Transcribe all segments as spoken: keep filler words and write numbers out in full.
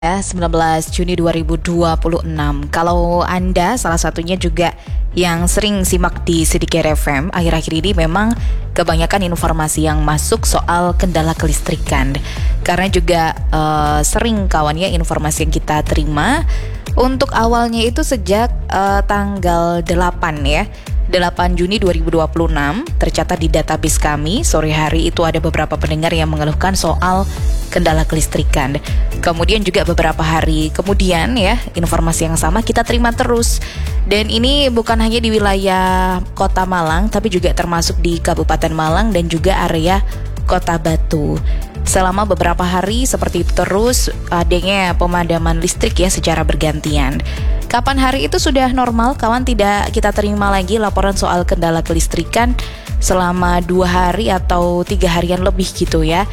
sembilan belas Juni dua ribu dua puluh enam. Kalau Anda salah satunya juga yang sering simak di Sidiki R F M, akhir-akhir ini memang kebanyakan informasi yang masuk soal kendala kelistrikan. Karena juga uh, sering kawannya informasi yang kita terima untuk awalnya itu sejak uh, tanggal delapan ya. delapan Juni dua ribu dua puluh enam tercatat di database kami sore hari itu ada beberapa pendengar yang mengeluhkan soal kendala kelistrikan. Kemudian juga beberapa hari kemudian ya informasi yang sama kita terima terus. Dan ini bukan hanya di wilayah Kota Malang tapi juga termasuk di Kabupaten Malang dan juga area Kota Batu. Selama beberapa hari seperti itu terus adanya pemadaman listrik ya secara bergantian. Kapan hari itu sudah normal, kawan, tidak kita terima lagi laporan soal kendala kelistrikan selama dua hari atau tiga harian lebih gitu ya.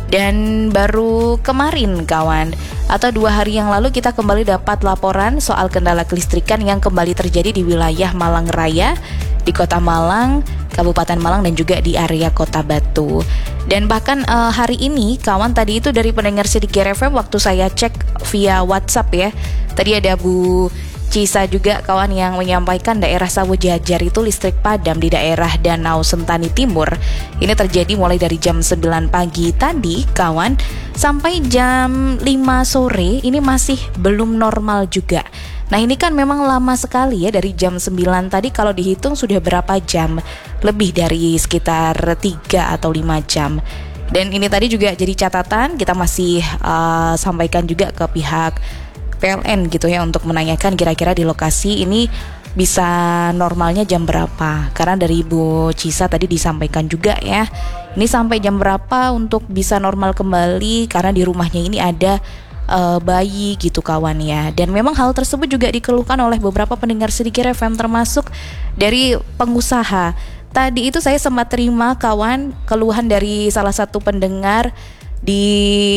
Dan baru kemarin kawan, atau dua hari yang lalu kita kembali dapat laporan soal kendala kelistrikan yang kembali terjadi di wilayah Malang Raya, di Kota Malang, Kabupaten Malang dan juga di area Kota Batu. Dan bahkan uh, hari ini kawan tadi itu dari pendengar Sidiki R F M waktu saya cek via WhatsApp ya. Tadi ada Bu Cisa juga kawan yang menyampaikan daerah Sawo Jajar itu listrik padam di daerah Danau Sentani Timur. Ini terjadi mulai dari jam sembilan pagi tadi kawan sampai jam lima sore ini masih belum normal juga. Nah ini kan memang lama sekali ya, dari jam sembilan tadi kalau dihitung sudah berapa jam? Lebih dari sekitar tiga atau lima jam. Dan ini tadi juga jadi catatan kita masih uh, sampaikan juga ke pihak P L N gitu ya untuk menanyakan kira-kira di lokasi ini bisa normalnya jam berapa. Karena dari Ibu Cisa tadi disampaikan juga ya, ini sampai jam berapa untuk bisa normal kembali karena di rumahnya ini ada Uh, bayi gitu kawan ya. Dan memang hal tersebut juga dikeluhkan oleh beberapa pendengar Sidiki R F M termasuk dari pengusaha. Tadi itu saya sempat terima kawan keluhan dari salah satu pendengar di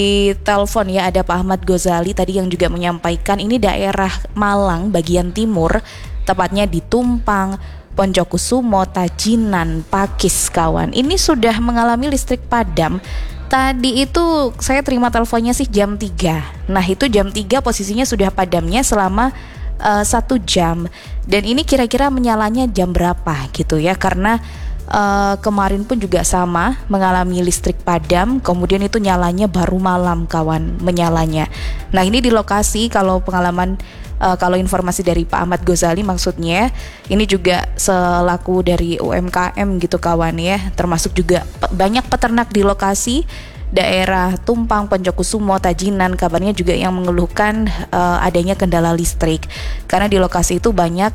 telepon ya, ada Pak Ahmad Ghazali tadi yang juga menyampaikan ini daerah Malang bagian timur, tepatnya di Tumpang, Poncokusumo, Tajinan, Pakis kawan. Ini sudah mengalami listrik padam. Tadi itu saya terima teleponnya sih jam tiga. Nah itu jam tiga posisinya sudah padamnya selama uh, satu jam. Dan ini kira-kira menyalanya jam berapa gitu ya. Karena uh, kemarin pun juga sama mengalami listrik padam. Kemudian itu nyalanya baru malam kawan menyalanya. Nah ini di lokasi kalau pengalaman Uh, kalau informasi dari Pak Ahmad Ghazali maksudnya ini juga selaku dari U M K M gitu kawan ya, termasuk juga pe- banyak peternak di lokasi daerah Tumpang, Poncokusumo, Tajinan, kabarnya juga yang mengeluhkan uh, adanya kendala listrik karena di lokasi itu banyak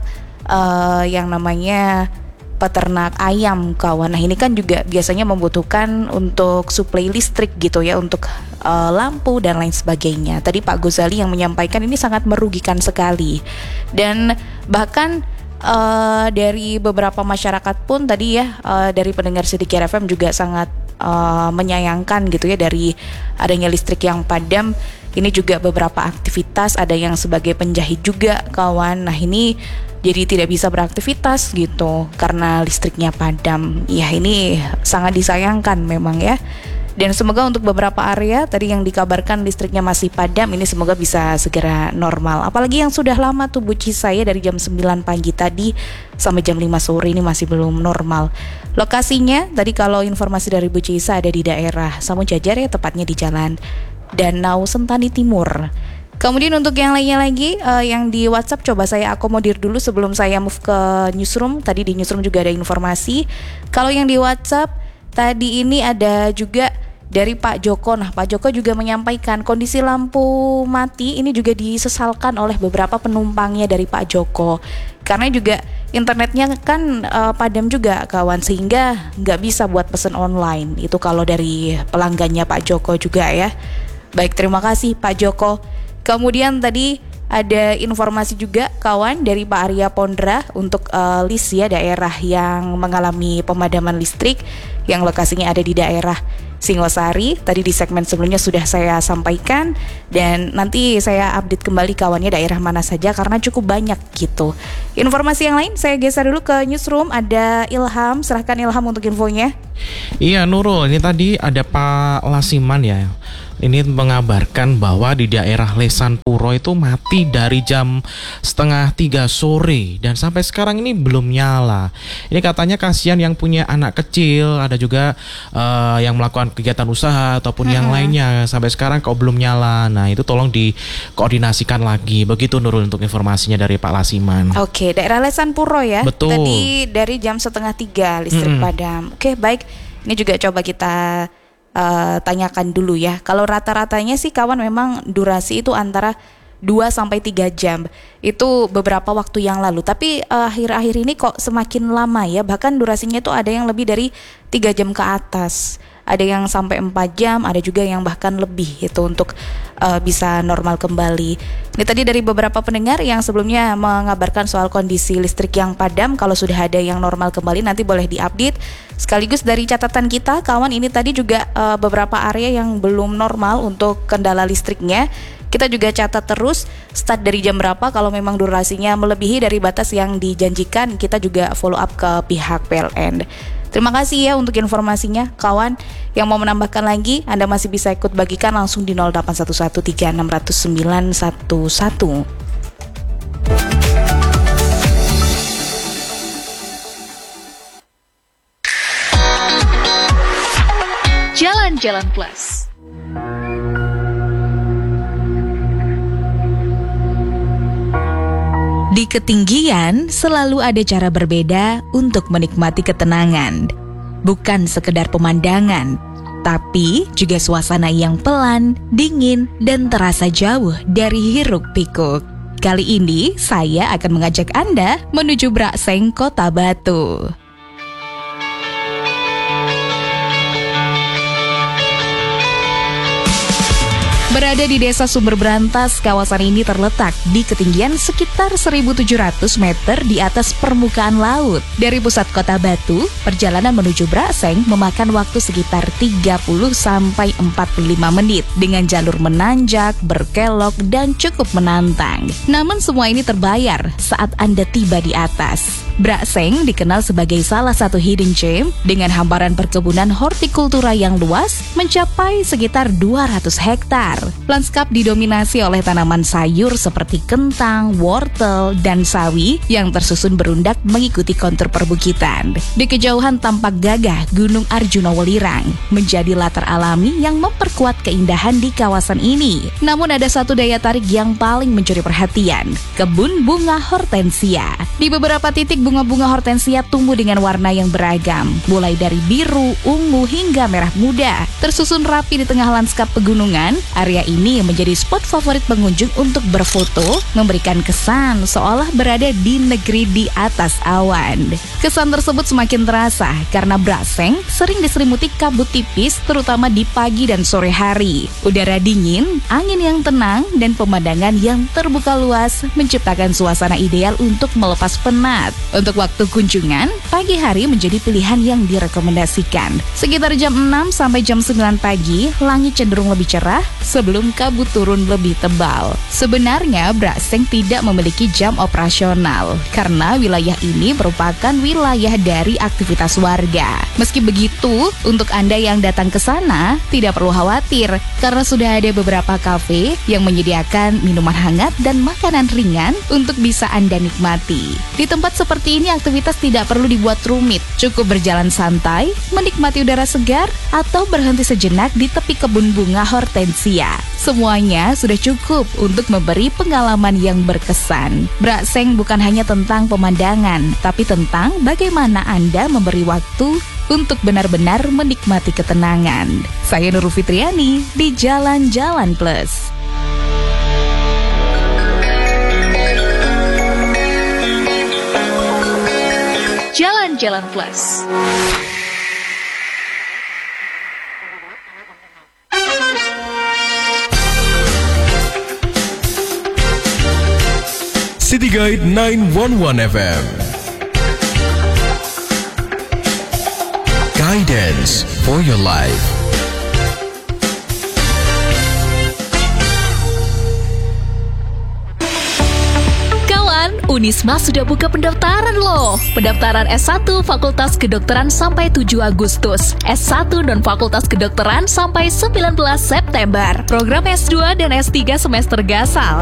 uh, yang namanya peternak ayam kawan. Nah ini kan juga biasanya membutuhkan untuk suplai listrik gitu ya, untuk uh, lampu dan lain sebagainya. Tadi Pak Ghazali yang menyampaikan ini sangat merugikan sekali. Dan bahkan uh, dari beberapa masyarakat pun tadi ya, uh, dari pendengar Sidiki R F M juga sangat uh, menyayangkan gitu ya dari adanya listrik yang padam. Ini juga beberapa aktivitas, ada yang sebagai penjahit juga kawan. Nah ini jadi tidak bisa beraktivitas gitu karena listriknya padam. Ya ini sangat disayangkan memang ya. Dan semoga untuk beberapa area tadi yang dikabarkan listriknya masih padam, ini semoga bisa segera normal. Apalagi yang sudah lama tuh Bu Cisa ya, dari jam sembilan pagi tadi sampai jam lima sore ini masih belum normal. Lokasinya tadi kalau informasi dari Bu Cisa ada di daerah Sawo Jajar ya, tepatnya di Jalan Danau Sentani Timur. Kemudian untuk yang lainnya lagi uh, yang di WhatsApp coba saya akomodir dulu sebelum saya move ke newsroom. Tadi di newsroom juga ada informasi. Kalau yang di WhatsApp tadi ini ada juga dari Pak Joko. Nah Pak Joko juga menyampaikan kondisi lampu mati ini juga disesalkan oleh beberapa penumpangnya dari Pak Joko. Karena juga internetnya kan uh, padam juga kawan, sehingga nggak bisa buat pesen online. Itu kalau dari pelanggannya Pak Joko juga ya. Baik, terima kasih Pak Joko. Kemudian tadi ada informasi juga kawan dari Pak Arya Pondra untuk uh, list ya daerah yang mengalami pemadaman listrik yang lokasinya ada di daerah Singosari. Tadi di segmen sebelumnya sudah saya sampaikan dan nanti saya update kembali kawannya daerah mana saja karena cukup banyak gitu. Informasi yang lain saya geser dulu ke newsroom, ada Ilham, serahkan Ilham untuk infonya. Iya Nurul, ini tadi ada Pak Lasiman ya. Ini mengabarkan bahwa di daerah Lesan Puro itu mati dari jam setengah tiga sore dan sampai sekarang ini belum nyala. Ini katanya kasihan yang punya anak kecil, ada juga uh, yang melakukan kegiatan usaha ataupun hmm. yang lainnya sampai sekarang kok belum nyala. Nah itu tolong dikoordinasikan lagi. Begitu Nurul untuk informasinya dari Pak Lasiman. Oke, daerah Lesan Puro ya. Betul. Tadi dari jam setengah tiga listrik hmm. padam. Oke baik, ini juga coba kita Uh, tanyakan dulu ya. Kalau rata-ratanya sih kawan memang durasi itu antara dua sampai tiga jam. Itu beberapa waktu yang lalu. Tapi uh, akhir-akhir ini kok semakin lama ya. Bahkan durasinya itu ada yang lebih dari tiga jam ke atas. Ada yang sampai empat jam, ada juga yang bahkan lebih itu untuk uh, bisa normal kembali. Ini tadi dari beberapa pendengar yang sebelumnya mengabarkan soal kondisi listrik yang padam. Kalau sudah ada yang normal kembali nanti boleh diupdate. Sekaligus dari catatan kita, kawan, ini tadi juga uh, beberapa area yang belum normal untuk kendala listriknya. Kita juga catat terus start dari jam berapa. Kalau memang durasinya melebihi dari batas yang dijanjikan, kita juga follow up ke pihak P L N. Terima kasih ya untuk informasinya, kawan. Yang mau menambahkan lagi, Anda masih bisa ikut bagikan langsung di nol delapan satu satu tiga enam nol sembilan satu satu. Jalan-Jalan Plus. Di ketinggian selalu ada cara berbeda untuk menikmati ketenangan. Bukan sekedar pemandangan, tapi juga suasana yang pelan, dingin, dan terasa jauh dari hiruk-pikuk. Kali ini saya akan mengajak Anda menuju Brakseng, Kota Batu. Berada di Desa Sumber Brantas, kawasan ini terletak di ketinggian sekitar seribu tujuh ratus meter di atas permukaan laut. Dari pusat Kota Batu, perjalanan menuju Brakseng memakan waktu sekitar tiga puluh sampai empat puluh lima menit dengan jalur menanjak, berkelok, dan cukup menantang. Namun semua ini terbayar saat Anda tiba di atas. Brakseng dikenal sebagai salah satu hidden gem dengan hamparan perkebunan hortikultura yang luas mencapai sekitar dua ratus hektar. Lanskap didominasi oleh tanaman sayur seperti kentang, wortel, dan sawi yang tersusun berundak mengikuti kontur perbukitan. Di kejauhan tampak gagah Gunung Arjuna Welirang menjadi latar alami yang memperkuat keindahan di kawasan ini. Namun ada satu daya tarik yang paling mencuri perhatian, kebun bunga hortensia. Di beberapa titik bunga-bunga hortensia tumbuh dengan warna yang beragam, mulai dari biru, ungu, hingga merah muda. Tersusun rapi di tengah lanskap pegunungan, area ini menjadi spot favorit pengunjung untuk berfoto, memberikan kesan seolah berada di negeri di atas awan. Kesan tersebut semakin terasa karena Brakseng sering diselimuti kabut tipis, terutama di pagi dan sore hari. Udara dingin, angin yang tenang, dan pemandangan yang terbuka luas menciptakan suasana ideal untuk melepas penat. Untuk waktu kunjungan, pagi hari menjadi pilihan yang direkomendasikan. Sekitar jam enam sampai jam sembilan pagi, langit cenderung lebih cerah sebelum kabut turun lebih tebal. Sebenarnya Brakseng tidak memiliki jam operasional karena wilayah ini merupakan wilayah dari aktivitas warga. Meski begitu, untuk Anda yang datang ke sana tidak perlu khawatir karena sudah ada beberapa kafe yang menyediakan minuman hangat dan makanan ringan untuk bisa Anda nikmati. Di tempat seperti ini aktivitas tidak perlu dibuat rumit, cukup berjalan santai, menikmati udara segar, atau berhenti sejenak di tepi kebun bunga hortensia. Semuanya sudah cukup untuk memberi pengalaman yang berkesan. Brakseng bukan hanya tentang pemandangan, tapi tentang bagaimana Anda memberi waktu untuk benar-benar menikmati ketenangan. Saya Nurul Fitriani di Jalan-Jalan Plus. Jalan-Jalan Plus. City Guide nine one one F M. Guidance for your life. Kawan, Unisma sudah buka pendaftaran loh. Pendaftaran S satu Fakultas Kedokteran sampai tujuh Agustus, S satu non Fakultas Kedokteran sampai sembilan belas September. Program S dua dan S tiga semester gasal